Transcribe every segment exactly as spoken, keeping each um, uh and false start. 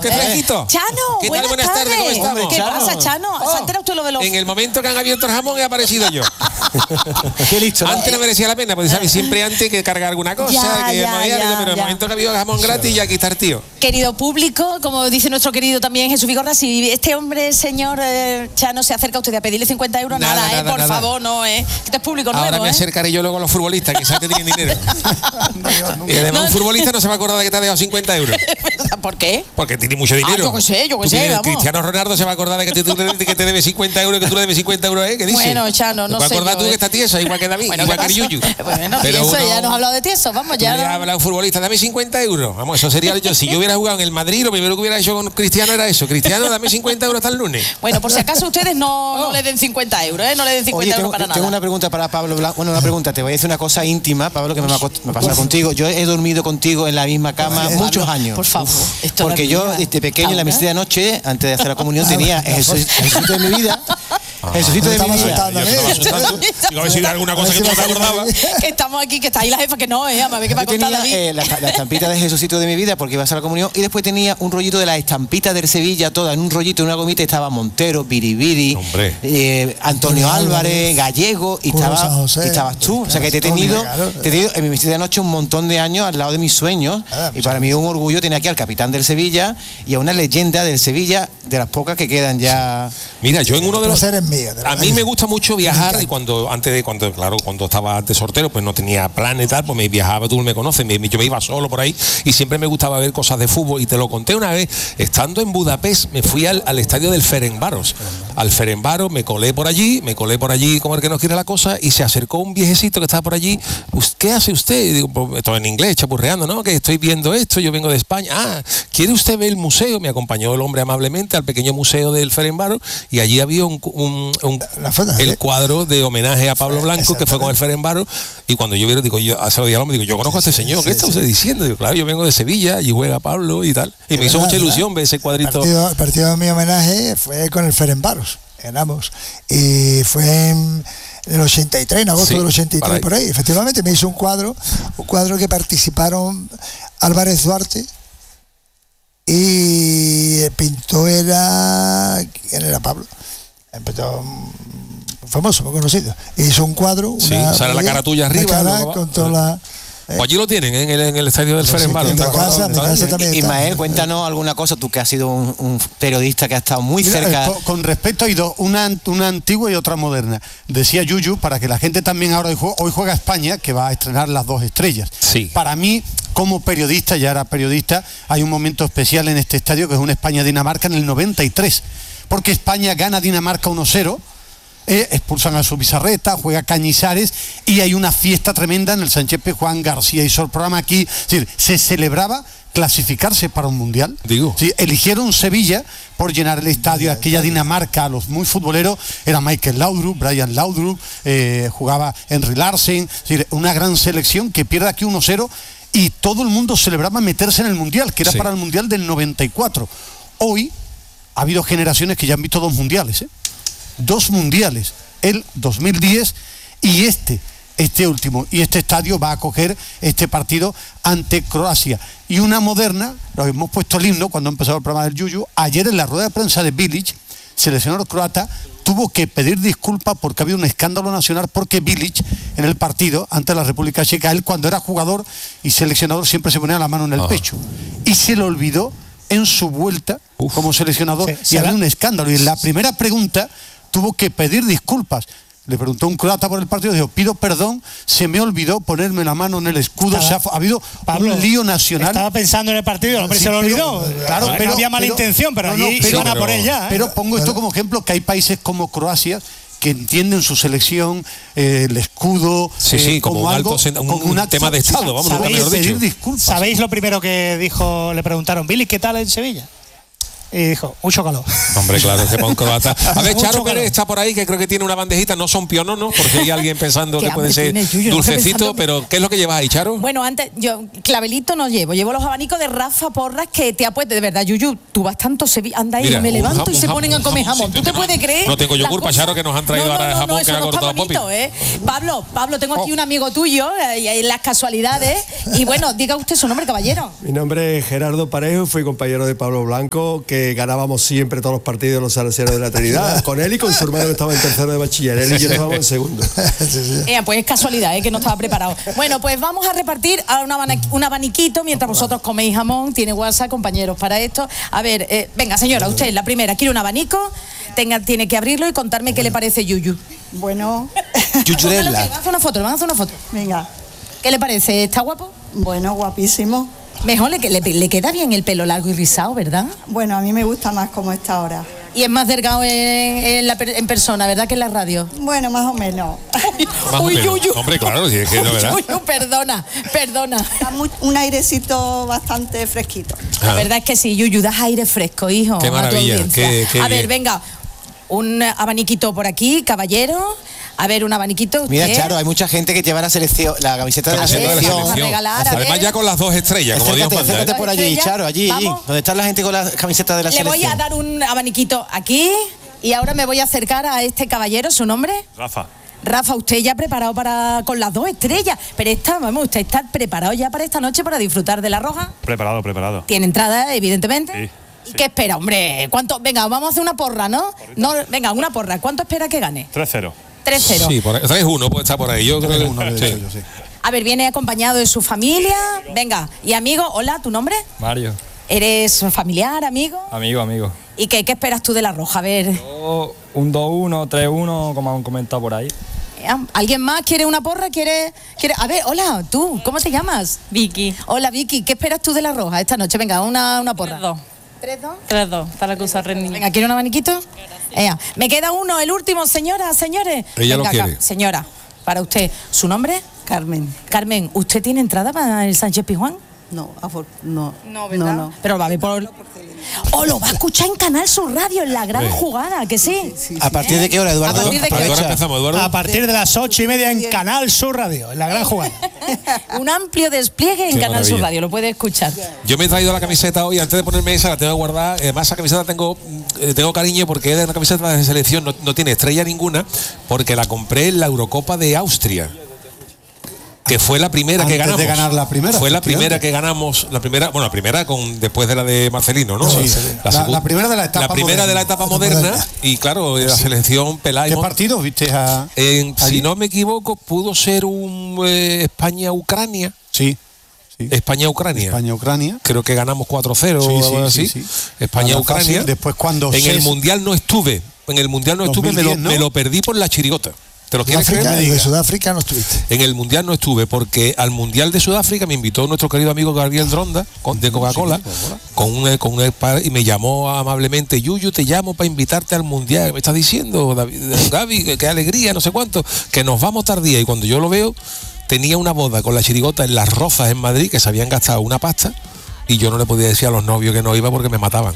¡Qué eh. fresquito! Chano, ¿qué buenas, tal? Buenas tardes, tardes. ¿cómo estamos? ¿Qué Chano. pasa, Chano? Oh. ¿Se ha enterado usted lo de los...? En el momento que han abierto el jamón he aparecido yo. Qué listo, ¿no? Antes no merecía la pena, porque sabes, siempre antes que cargar alguna cosa, Ya, que ya, no había, ya, pero en el ya. momento que había jamón gratis, ya aquí está el tío. Querido público, como dice nuestro querido también Jesús Vigorra, si este hombre, señor eh, Chano, se acerca a usted a pedirle cincuenta euros, nada, Nada, eh, nada, por nada. favor, no, eh. Este es público Ahora nuevo, me eh. acercaré yo luego a los futbolistas, quizás te tienen dinero. Y además No, un futbolista no se va a acordar de que te ha dejado cincuenta euros. ¿Por qué? Porque tiene mucho dinero. Ah, yo qué sé, yo qué Tú sé, tienes- vamos. Cristiano Ronaldo se va a acordar de que te, de que te debe cincuenta euros, que tú le debes cincuenta euros, ¿eh? ¿Qué dices? Bueno, Chano, no ¿Te vas sé a acordar yo, tú eh. que está tiesa, igual que David, Bueno, igual ¿qué que pasó? Yuyu? Bueno, Pero tieso, uno- ya nos ha hablado de tieso, vamos, Tú ya. le no- hablas a un futbolista, dame cincuenta euros. Vamos, eso sería yo. Si yo hubiera jugado en el Madrid, lo primero que hubiera hecho con Cristiano era eso. Cristiano, dame cincuenta euros hasta el lunes. Bueno, por si acaso ustedes no, no le den cincuenta euros, ¿eh? No le den cincuenta Oye, euros tengo, para tengo nada. una pregunta para Pablo Blanco. Bueno, una pregunta. Te voy a decir una cosa íntima, Pablo, que me, va a cost- me pasa contigo. Yo he dormido contigo en la misma cama Pablo, muchos años. Por favor. Esto Porque no es yo, vida. desde pequeño, en la Paula. misa de anoche, antes de hacer la comunión, tenía Jesús, Jesucito de mi vida. Jesucito de mi Estamos vida. asustando, Yo te estaba asustando. Digo, a ver si hay alguna cosa que tú no te acordabas. Que estamos aquí, que está ahí la jefa, que no, ¿eh? A ver qué va a Yo contar tenía David. eh, la, la estampita de Jesucito de mi vida porque iba a hacer la comunión y después tenía un rollito de la estampita del Sevilla, toda en un rollito, en una gomita, estaba Montero, Biribiri, Hombre. eh, Antonio Álvarez, Gallego y Curro estaba, San José. y estabas tú. O sea que te he Claro, tenido, claro. te he tenido en mi visita de anoche un montón de años al lado de mis sueños Ah, y para mí es un orgullo tener aquí al capitán del Sevilla y a una leyenda del Sevilla de las pocas que quedan ya. Mira, yo en uno de los... placer es mío, de A verdad. mí me gusta mucho Me viajar encanta. y cuando, antes de, cuando, claro, cuando estaba antes soltero, pues no tenía plan y tal, pues me viajaba, tú me conoces, me, yo me iba solo por ahí y siempre me gustaba ver cosas de fútbol y te lo conté una vez, estando en Budapest, me fui al, al estadio del Ferencváros. Al Ferencváros me colé por allí, me colé por allí como el que no quiere la cosa y se acercó un viejecito que estaba por allí. ¿Qué hace usted? Y digo, pues, esto en inglés, chapurreando, ¿no? Que estoy viendo esto, yo vengo de España. Ah, ¿quiere usted ver el museo? Me acompañó el hombre amablemente al pequeño museo del Ferencváros y allí había un, un- un- La foto, el ¿sí? cuadro de homenaje a Pablo Blanco que fue con el Ferencváros y cuando yo vieron, digo, yo hace días me digo, yo conozco a este señor, ¿qué está usted diciendo? Digo, claro, yo vengo de Sevilla y juega Pablo y tal. Y me hizo verdad, mucha ¿verdad? ilusión ver ese El cuadrito. partido, el partido de mi homenaje fue con el Ferencváros, ganamos. Y fue en el ochenta y tres, en agosto Sí, del ochenta y para tres, ahí. por ahí. Efectivamente, me hizo un cuadro, un cuadro que participaron Álvarez Duarte y el pintor era. ¿Quién era Pablo? El pintor mm, famoso, muy conocido. Hizo un cuadro. Sí, una- sale la cara tuya una arriba, cara luego va. con toda la. Pues allí lo tienen, ¿eh? en, el, en el estadio del Sí, Ferencváros. en ¿te mi acuerdas? casa, en mi ¿Sabes? casa también. Ismael, cuéntanos alguna cosa, tú que has sido un, un periodista que ha estado muy Mira, cerca. eh, con, con respecto hay dos, una, ant- una antigua y otra moderna. Decía Yuyu, para que la gente también ahora hoy juega, hoy juega España, que va a estrenar las dos estrellas. Sí. Para mí, como periodista, ya era periodista, hay un momento especial en este estadio que es una España-Dinamarca en el noventa y tres. Porque España gana a Dinamarca uno cero. Eh, expulsan a su Bizarreta, juega Cañizares y hay una fiesta tremenda en el Sánchez Pizjuán. García hizo el programa aquí. Es decir, se celebraba clasificarse para un mundial. Digo. Sí, eligieron Sevilla por llenar el estadio. Aquella Dinamarca, los muy futboleros, era Michael Laudrup, Brian Laudrup, eh, jugaba Henry Larsen. Es decir, una gran selección que pierde aquí uno cero y todo el mundo celebraba meterse en el mundial, que era Sí. para el mundial del noventa y cuatro. Hoy ha habido generaciones que ya han visto dos mundiales, ¿eh? Dos mundiales, el dos mil diez y este, este último. Y este estadio va a acoger este partido ante Croacia. Y una moderna, lo hemos puesto el himno cuando ha empezado el programa del Yuyu, ayer en la rueda de prensa de Bilic, seleccionador croata, tuvo que pedir disculpas porque había un escándalo nacional porque Bilic en el partido ante la República Checa, él cuando era jugador y seleccionador siempre se ponía la mano en el Ajá. pecho. Y se le olvidó en su vuelta Uf. como seleccionador Sí, y se había la- un escándalo. Y en la primera pregunta tuvo que pedir disculpas. Le preguntó un croata por el partido, dijo, pido perdón, se me olvidó ponerme la mano en el escudo. Estaba- Se ha, ha habido Pablo, un lío nacional. Estaba pensando en el partido, el hombre Sí, se lo pero- olvidó. claro, No, pero- no había mala pero- intención, pero no, no, allí pero- se van a por pero- él ya. ¿eh? Pero pongo esto como ejemplo, que hay países como Croacia que entienden su selección, eh, el escudo, Sí, eh, sí, como un algo, alto sen- un- como un acto- tema de sí, Estado, vamos, sabéis nunca mejor pedir dicho. disculpas. ¿Sabéis lo primero que dijo, le preguntaron, Billy, ¿qué tal en Sevilla? y dijo, mucho calor. Hombre, claro, sepa un croata. A ver, Mucho Charo Pérez calor. está por ahí, que creo que tiene una bandejita, no son piononos, porque hay alguien pensando Qué que puede hambre ser tienes, Yuyu, no dulcecito, pensando- pero ¿qué es lo que llevas ahí, Charo? Bueno, antes, yo clavelito no llevo, llevo los abanicos de Rafa Porras que te apueste, de verdad, Yuyu, tú vas tanto Sevilla, anda ahí, Mira, me un levanto jamón, y se un ponen a jamón, comer jamón, jamón. sí, ¿Tú te no- puedes creer? no tengo las yogur, cosas? Pacharo, que nos han traído no, no, ahora de no, jamón no, que eso ha no está cortado Popi. bonito, ¿eh? Pablo, Pablo, tengo aquí un amigo tuyo, eh, y en las casualidades, y bueno, diga usted su nombre, caballero. Mi nombre es Gerardo Parejo, fui compañero de Pablo Blanco, que ganábamos siempre todos los partidos de los Salesianos de la Trinidad, con él y con su hermano que estaba en tercero de bachiller, él y yo estábamos en segundo. Eh, pues es casualidad, ¿eh? Que no estaba preparado. Bueno, pues vamos a repartir a un, abana- un abaniquito mientras vosotros coméis jamón. Tiene WhatsApp, compañeros, para esto. A ver, eh, venga, señora, usted, la primera, quiere un abanico, tenga, tiene que abrirlo y contarme qué le parece Yuyu. Bueno, Yuyurella. Le van a hacer una foto, le van a hacer una foto. venga. ¿Qué le parece? ¿Está guapo? Bueno, guapísimo. Mejor le, le, le queda bien el pelo largo y rizado, ¿verdad? Bueno, a mí me gusta más como está ahora. Y es más delgado en, en, la per- en persona, ¿verdad? Que en la radio. Bueno, más o menos. Más o Uy, menos. Yuyu. Hombre, claro, sí, es que no, ¿verdad? Uy, uy, perdona, perdona. Está muy- un airecito bastante fresquito. La Ah. verdad es que sí, Yuyu, das aire fresco, hijo. Qué a tu maravilla, audiencia. qué- qué a ver, bien. venga, un abaniquito por aquí, caballero. A ver, un abaniquito. Mira, usted. Charo, hay mucha gente que lleva la selección, la camiseta de la Camiseta de la selección. selección. A regalar, a Además, ver. ya con las dos estrellas, como Dios Acércate, manda. acércate ¿eh? por allí, Estrella, Charo, allí, allí. vamos. ¿Dónde está la gente con la camiseta de la Le selección? voy a dar un abaniquito aquí y ahora me voy a acercar a este caballero. ¿Su nombre? Rafa. Rafa, usted ya preparado para con las dos estrellas. Pero está, vamos, usted está preparado ya para esta noche para disfrutar de la roja. Preparado, preparado. Tiene entrada, evidentemente. Sí, ¿Y sí. qué espera, hombre? ¿Cuánto? Venga, vamos a hacer una porra, ¿no? No, venga, una porra. ¿Cuánto espera que gane? tres cero. tres cero. Sí, por ahí. tres uno, pues está por ahí. Yo creo que Uno le he sí. dicho yo, sí. A ver, viene acompañado de su familia. Venga, y amigo, hola, ¿tu nombre? Mario. ¿Eres familiar, amigo? Amigo, amigo. ¿Y qué, qué esperas tú de la roja? A ver, Yo, un dos uno, tres uno, como han comentado por ahí. ¿eh? ¿Alguien más quiere una porra? ¿Quiere, quiere? A ver, hola, tú, ¿cómo te llamas? Vicky. Hola, Vicky, ¿qué esperas tú de la roja esta noche? Venga, una, una porra. tres dos. ¿Tres, dos? tres dos, para que usa rendimiento. Venga, ¿quiere un abaniquito? Ea, me queda uno, el último, señora, señores. Ella lo Venga, quiere. acá, señora, para usted. ¿Su nombre? Carmen. Carmen, ¿usted tiene entrada para el Sánchez Pizjuán? No, afor- no. No, ¿verdad? No, no. Pero va a ver por... O lo va a escuchar en Canal Sur Radio, en la gran Sí. jugada, que sí. ¿A partir de qué hora, Eduardo? ¿A partir de qué hora? Ahora empezamos, Eduardo. A partir de las ocho y media en Canal Sur Radio, en la gran jugada. Un amplio despliegue en Qué Canal Sur maravilla. Radio, lo puede escuchar. Yo me he traído la camiseta hoy, antes de ponerme esa, la tengo guardada. Además, esa camiseta tengo, eh, tengo cariño porque es una camiseta de selección, no, no tiene estrella ninguna, porque la compré en la Eurocopa de Austria. Que fue la primera que Antes ganamos. de ganar la primera, Fue la efectivamente. primera que ganamos, la primera, bueno, la primera con después de la de Marcelino, ¿no? Sí, la- segun- la primera de la etapa La primera de la moderna. etapa moderna, y claro, la selección ¿Qué Pelayo. partido viste a, En, allí? si no me equivoco, pudo ser un eh, España-Ucrania. Sí, sí. España-Ucrania. España-Ucrania. Creo que ganamos cuatro cero Sí, o sí, algo sí, así. sí. España-Ucrania. Fácil. Después cuando En se- el Mundial no estuve. En el Mundial no estuve, me lo, dos mil diez, ¿no? me lo perdí por la chirigota. ¿Te lo quieres Sudáfrica, creer? de Sudáfrica no estuviste. En el Mundial no estuve porque al Mundial de Sudáfrica me invitó nuestro querido amigo Gabriel Dronda con- de Coca-Cola con un, con un y me llamó amablemente: Yuyu, te llamo para invitarte al Mundial. Me estás diciendo, David, Gaby, qué, qué alegría, no sé cuánto, que nos vamos tardía. Y cuando yo lo veo, tenía una boda con la chirigota en Las Rozas en Madrid, que se habían gastado una pasta, y yo no le podía decir a los novios que no iba porque me mataban.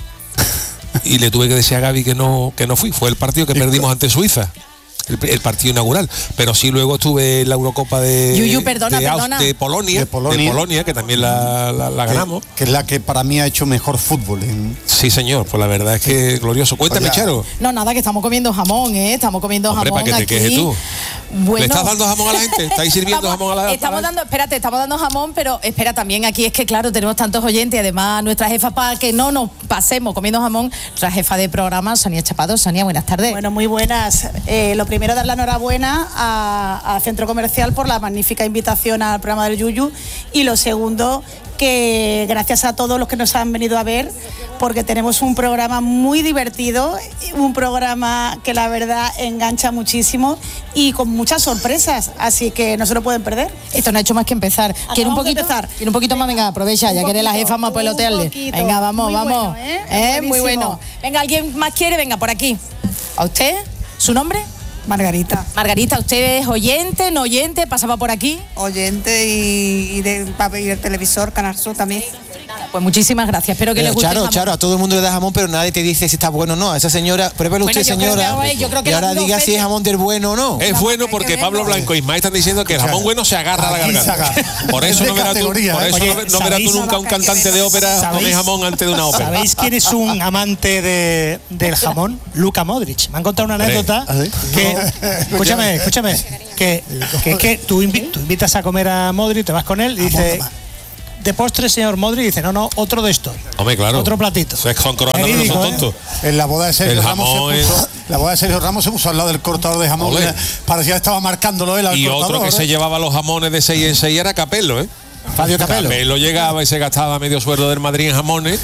Y le tuve que decir a Gaby que no, que no fui. Fue el partido que perdimos ante Suiza. El, el partido inaugural, pero sí luego estuve en la Eurocopa de, Yuyu, perdona, de, Aus- perdona. de Polonia, De Polonia. que también la, la- la que- ganamos. Que, es la que para mí ha hecho mejor fútbol. En, Sí, señor, pues la verdad es que glorioso. Cuéntame, Oye, Charo. No, nada, que estamos comiendo jamón, ¿eh? Estamos comiendo Hombre, jamón para que te aquí. quejes tú. Bueno, ¿Le estás dando jamón a la gente? ¿Estáis sirviendo estamos, jamón a la gente? Estamos dando, espérate, estamos dando jamón, pero espera también aquí, es que claro, tenemos tantos oyentes y además nuestra jefa, para que no nos pasemos comiendo jamón, nuestra jefa de programa, Sonia Chapado. Sonia, buenas tardes. Bueno, muy buenas. Eh, lo primero, dar la enhorabuena a, a Centro Comercial por la magnífica invitación al programa del Yuyu. Y lo segundo, que gracias a todos los que nos han venido a ver, porque tenemos un programa muy divertido, un programa que la verdad engancha muchísimo y con muchas sorpresas, así que no se lo pueden perder. Esto no ha hecho más que empezar. ¿Quiere un Acabamos de poquito? empezar. ¿Quiere un poquito más? Venga, aprovecha, Un ya que eres la poquito, jefa, más un pelotearle. poquito. Venga, vamos, Muy vamos. bueno, ¿eh? Eh, Muy Buenísimo. bueno. Venga, ¿alguien más quiere? Venga, por aquí. ¿A usted? ¿Su nombre? Margarita. Margarita, ¿usted es oyente, no oyente? ¿Pasaba por aquí? Oyente y, y de, y del televisor, Canal Sur también. Pues muchísimas gracias, espero que Pero, les guste el Charo, jamón. Charo, a todo el mundo le da jamón, pero nadie te dice si está bueno o no. A esa señora, pruébelo Bueno, usted, yo creo señora. que ahora- yo creo que y ahora las dos diga si es veces- jamón del bueno o no. Es bueno porque Pablo Blanco y Ismael están diciendo que el jamón bueno se agarra a la Aquí se garganta. agarra. Por eso Es de no verás tú, categoría, por ¿eh? eso Oye, no, ve- no verás tú ¿sabéis- nunca un cantante de ópera ¿Sabéis- comer jamón antes de una ópera. ¿Sabéis quién es un amante de, del jamón? Luka Modric. Me han contado una anécdota ¿Ah, sí? que, escúchame, escúchame, que, que es que tú, invi- tú invitas a comer a Modric, te vas con él y dice, de postre, señor Modric, y dice, no, no, otro de estos. Hombre, claro. Otro platito. Eso es con croatas, no Verídico, son ¿eh? tontos. En la boda de Sergio El Ramos jamón se puso, es- la boda de Sergio Ramos se puso al lado del cortador de jamón. Ole. Parecía que estaba marcándolo él al Y cortador. otro que ¿eh? se llevaba los jamones de seis en seis era Capello, ¿eh? Fabio Capello. Capello llegaba y se gastaba medio sueldo del Madrid en jamones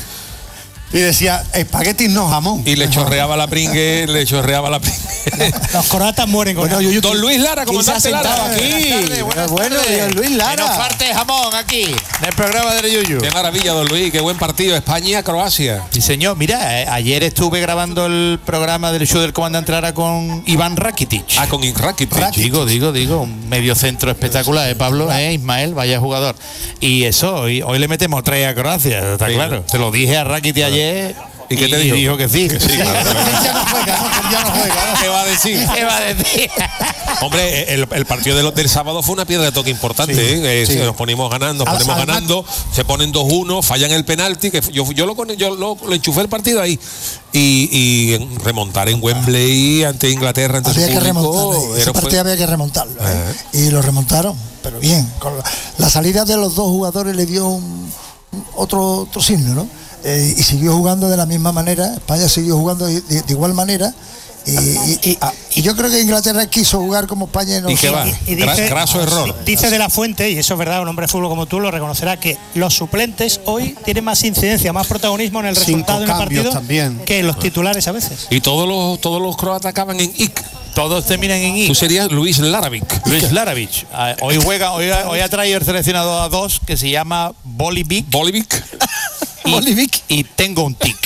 Y decía, espaguetis no jamón. y le chorreaba la pringue, le chorreaba la pringue. Los croatas mueren con Bueno, él. yo- yo- Don Luis Lara, ¿Quién se ha comandante sentado Lara. aquí? Bueno, bueno, Dios Luis Que no Lara. falte jamón aquí, en el programa del Yuyu. Qué maravilla, Don Luis, qué buen partido. España-Croacia. Sí, señor. Mira, eh, ayer estuve grabando el programa del show del comandante Lara con Iván Rakitic. Ah, con Rakitic. Digo, digo, digo, un medio centro espectacular, ¿eh, Pablo? ¿Eh, Ismael? Vaya jugador. Y eso, hoy, hoy le metemos tres a Croacia, está Sí. claro. Se lo dije a Rakitic ayer. ¿Y qué te dijo? dijo que sí. Que sí, claro. Ya no juega, ¿no? Ya no juega. ¿Qué va a decir? ¿Qué va a decir? Hombre, el, el partido de los- del sábado fue una piedra de toque importante. Sí, ¿eh? Eh, sí. Nos ponemos ganando, nos Al- ponemos además- ganando, se ponen dos uno, fallan el penalti. Que yo, yo, lo, con- yo lo, lo enchufé el partido ahí. Y, y remontar en Wembley ante Inglaterra, ante Había su que público, remontarlo. Ese era- fue- partido había que remontarlo. ¿eh? Y lo remontaron, pero bien. Con la, la salida de los dos jugadores le dio un, un- otro, otro signo, ¿no? Eh, y siguió jugando de la misma manera. España siguió jugando de, de- de igual manera. Y, y- y- y yo creo que Inglaterra quiso jugar como España y no ¿Y qué va? Y Gra- graso error. Dice de la Fuente, y eso es verdad, un hombre de fútbol como tú lo reconocerá, que los suplentes hoy tienen más incidencia, más protagonismo en el Cinco resultado de un cambios partido también. que los titulares a veces. Y todos los, todos los croatas acaban en ic. Todos terminan en I. Tú serías Luis Laravic. Luis Laravich. Ah, Hoy juega, hoy, ha- hoy ha traído el seleccionado a dos que se llama Bolivic Bolivic. y, y tengo un tic.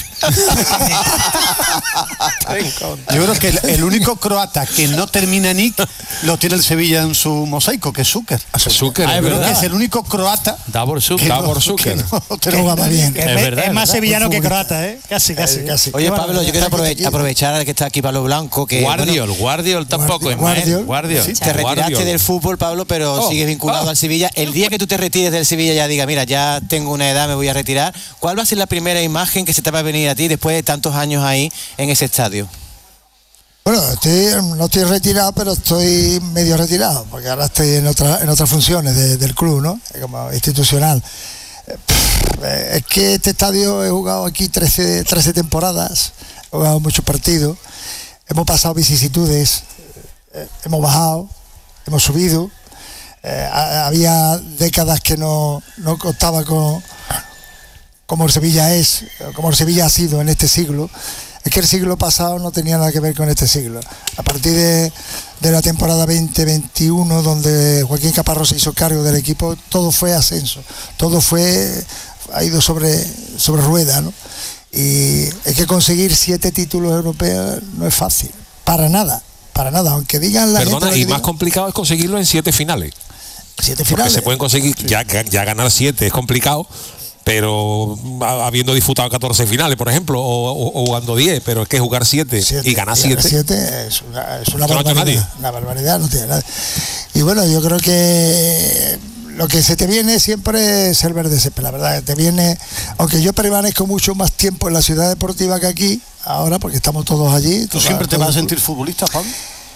Yo creo que el, el único croata que no termina en ic lo tiene el Sevilla en su mosaico, que es Zucker. Zucker, Ah, es es verdad. Que es el único croata Davor que Zucker. no- Davor que Zucker. no Que termina jugaba en bien. ic. Es, Es me- verdad, es es más verdad. sevillano que Futbolista. croata, ¿eh? Casi, casi. casi. Oye, Bueno, Pablo, yo ya quiero está aprove- aquí. aprovechar que está aquí Pablo Blanco, que Guardiol, bueno, Guardiol tampoco, Ismael. Guardiol. Guardiol. te retiraste Guardiol. del fútbol, Pablo, pero Oh, sigues vinculado oh. al Sevilla. El día que tú te retires del Sevilla ya diga, mira, ya tengo una edad, me voy a retirar. ¿Cuál va a ser la primera imagen que se te va a venir a ti después de tantos años ahí en ese estadio? Bueno, estoy, no estoy retirado, pero estoy medio retirado, porque ahora estoy en, otra, en otras funciones de- del club, ¿no? Como institucional. Eh, pff, eh, Es que este estadio he jugado aquí trece, trece temporadas, he jugado muchos partidos, hemos pasado vicisitudes, eh, hemos bajado, hemos subido. Eh, ha- había décadas que no, no contaba con como el Sevilla es, como el Sevilla ha sido en este siglo. Es que el siglo pasado no tenía nada que ver con este siglo. A partir de, de la temporada veinte veintiuno, donde Joaquín Caparrós se hizo cargo del equipo, todo fue ascenso, todo fue ha ido sobre, sobre rueda, ¿no? Y es que conseguir siete títulos europeos no es fácil, para nada, para nada, aunque digan la Perdona, gente y lo que más digan, complicado es conseguirlo en siete finales. siete Porque finales. se pueden conseguir, ya, ya ganar siete es complicado, pero ha- habiendo disputado catorce finales, por ejemplo, o, o- o jugando diez, pero es que jugar siete Siete, y ganar y siete. siete es una, es una Eso no ha hecho barbaridad. nadie. Una barbaridad, no tiene nada. Y bueno, yo creo que lo que se te viene siempre es el verde césped, la verdad, que te viene, aunque yo permanezco mucho más tiempo en la ciudad deportiva que aquí, ahora, porque estamos todos allí. ¿Tú toda- siempre te todo vas a el- sentir futbolista, Pablo?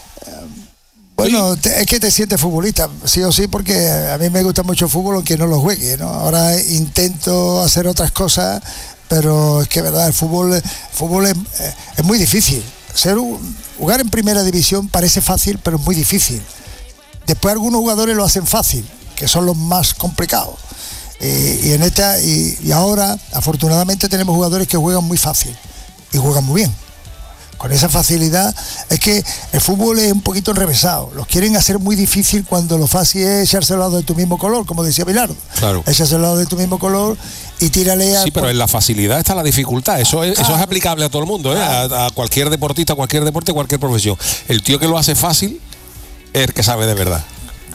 Bueno, te- es que te sientes futbolista, sí o sí, porque a mí me gusta mucho el fútbol, aunque no lo juegue, ¿no? Ahora intento hacer otras cosas, pero es que, verdad, el fútbol, el fútbol es, es muy difícil. Ser un- jugar en primera división parece fácil, pero es muy difícil. Después algunos jugadores lo hacen fácil, que son los más complicados. Y, y en esta y, y ahora, afortunadamente, tenemos jugadores que juegan muy fácil y juegan muy bien. Con esa facilidad, es que el fútbol es un poquito enrevesado. Los quieren hacer muy difícil cuando lo fácil es echarse al lado de tu mismo color, como decía Bilardo. Claro. Echarse al lado de tu mismo color y tírale a. Sí, pero en la facilidad está la dificultad. Eso es, eso es aplicable a todo el mundo, ¿eh? a, a cualquier deportista, a cualquier deporte, a cualquier profesión. El tío que lo hace fácil es el que sabe de verdad.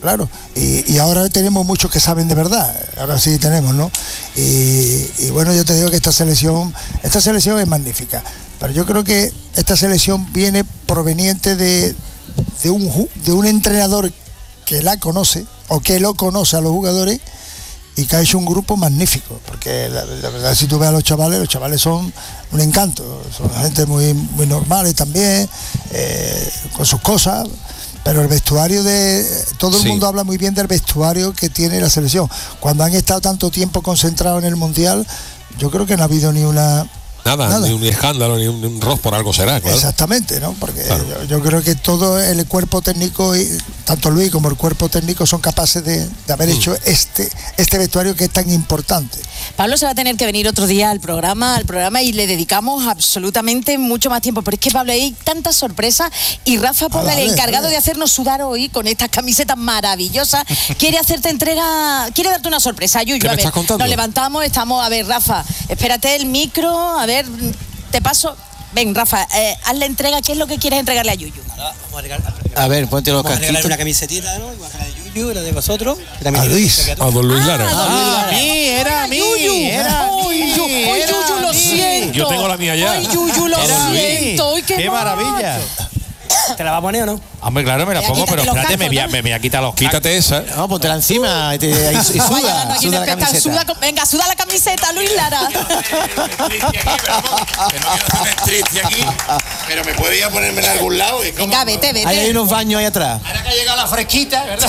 claro. Y, y ahora tenemos muchos que saben de verdad, ahora sí tenemos, ¿no? Y, y bueno, yo te digo que esta selección, esta selección es magnífica, pero yo creo que esta selección viene proveniente de, de, un, ju- de un entrenador que la conoce, o que lo conoce a los jugadores, y que ha hecho un grupo magnífico, porque la, la verdad, si tú ves a los chavales, los chavales son un encanto, son gente muy, muy normales también, eh, con sus cosas, pero el vestuario de... Todo el Sí. mundo habla muy bien del vestuario que tiene la selección. Cuando han estado tanto tiempo concentrados en el Mundial, yo creo que no ha habido ni una... Nada, Nada. ni un escándalo, ni un, ni un ros por algo será, claro. Exactamente, ¿no? Porque Claro. yo, yo creo que todo el cuerpo técnico, y tanto Luis como el cuerpo técnico, son capaces de, de haber Mm. hecho este, este vestuario que es tan importante. Pablo se va a tener que venir otro día al programa, al programa y le dedicamos absolutamente mucho más tiempo. Pero es que, Pablo, hay tantas sorpresas y Rafa Porra, Ala, el ale, encargado ale. de hacernos sudar hoy con estas camisetas maravillosas, quiere hacerte entrega, quiere darte una sorpresa. Yuyu, ¿Qué a me ver, estás contando? nos levantamos, estamos, a ver, Rafa, espérate el micro, a ver, te paso. Ven, Rafa, eh, haz la entrega, ¿qué es lo que quieres entregarle a Yuyu? Vamos a regalar, A ver, ponte los vamos a regalar casquitos. una camisetita, ¿no? Igual que la de Yuyu, la de vosotros. que también A tiene Luis. una A don Luis Lara. Ah, a mí, era a mí, era a mí, Ay, Yu- ay, era Yuyu, a lo mí. siento. Yo tengo la mía ya. Ay, Yuyu, lo Era a mí. siento. Ay, qué, Qué maravilla. ¿Te la va a poner o no? Hombre, claro, me la Ya, pongo, quítate pero los espérate, me voy a, cascos, ¿no? me voy a quitar los cascos. Quítate esa. No, póntela encima y, te- y- y Vaya, suda, no, aquí suda la te está- camiseta. suda con- venga, suda la camiseta, Luis Lara. Que no quiero hacer triste aquí, pero me puede ir a ponerme en algún lado. Y como- Venga, vete, vete. Ahí hay unos baños ahí atrás. Ahora que ha llegado la fresquita, ¿verdad?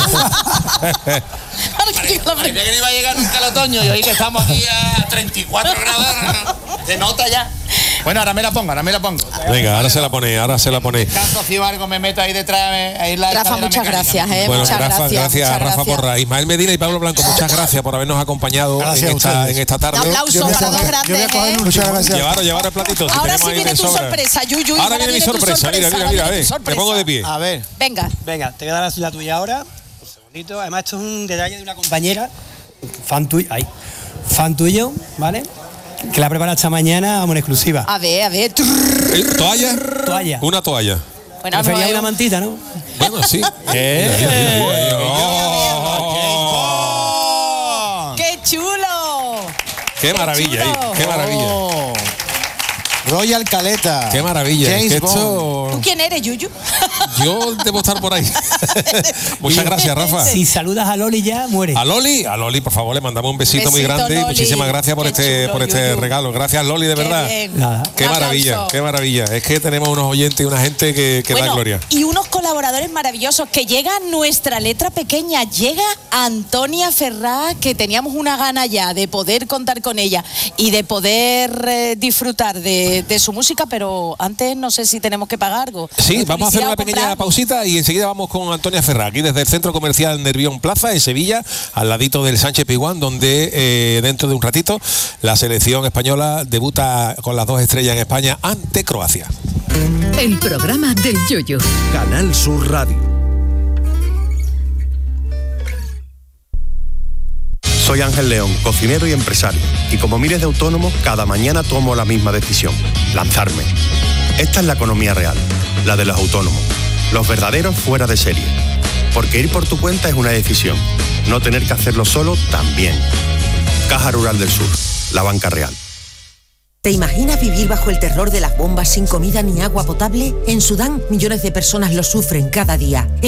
Parecía que no iba a llegar nunca el otoño y hoy que estamos aquí a treinta y cuatro grados, se nota ya. Bueno, ahora me la pongo, ahora me la pongo. Venga, ahora se la pone, ahora se la pone. Canto si algo me meto ahí detrás, eh, ahí la Rafa, escalera muchas mecánica. gracias, eh, Bueno, muchas Rafa, gracias. gracias, muchas Rafa gracias. Porra. Ismael Medina y Pablo Blanco, muchas gracias por habernos acompañado Gracias en a esta, ustedes. en esta tarde. Un aplauso voy a para dos coger- grandes, yo voy a coger ¿eh? un- Muchas gracias. Llevaros, llevar el platito. si Ahora tenemos sí ahí viene de tu sobra. sorpresa, Yuyu. Ahora viene mi tu sorpresa, mira, mira, ahora mira, viene eh. tu Me sorpresa. pongo de pie. A ver. Venga. Venga, te voy a dar la tuya ahora. Un segundito. Además, esto es un detalle de una compañera, fan tuyo, ahí, fan tuyo, ¿vale? Que la ha preparado esta mañana, vamos, en exclusiva. A ver, a ver. Eh, ¿Toalla? Toalla. Una toalla. Bueno, no, Prefería eh, una mantita, ¿no? Bueno, sí. Eh, Mira, mira, mira, mira. ¡Oh! ¡Qué chulo! Qué maravilla, chulo. eh, qué maravilla. Oh. Royal Caleta. Qué maravilla. James es que Bond. esto... ¿Tú quién eres, Yuyu? Yo debo estar por ahí. Muchas gracias, Rafa. Si saludas a Loli ya, muere. A Loli, a Loli, por favor, le mandamos un besito, muy Besito, grande. Loli. Muchísimas gracias por Qué este, chulo, por este Yuyu. regalo. Gracias, Loli, de Qué verdad. bien. Nada. Qué Un maravilla, aplauso. qué maravilla. Es que tenemos unos oyentes y una gente que, que da Bueno, gloria. y unos colaboradores maravillosos, que llega nuestra letra pequeña, llega Antonia Ferrá, que teníamos una gana ya de poder contar con ella y de poder eh, disfrutar de, de su música, pero antes no sé si tenemos que pagar algo. Sí, vamos a hacer Publicidad una o pequeña comprar. pausita y enseguida vamos con Antonia Ferrá, aquí desde el Centro Comercial Nervión Plaza, en Sevilla, al ladito del Sánchez Pizjuán, donde eh, dentro de un ratito la selección española debuta con las dos estrellas en España ante Croacia. El programa del Yoyo. Canal Sur Radio. Soy Ángel León, cocinero y empresario, y como miles de autónomos, cada mañana tomo la misma decisión, lanzarme. Esta es la economía real, la de los autónomos, los verdaderos fuera de serie. Porque ir por tu cuenta es una decisión, no tener que hacerlo solo también. Caja Rural del Sur, la banca real. ¿Te imaginas vivir bajo el terror de las bombas sin comida ni agua potable? En Sudán, millones de personas lo sufren cada día.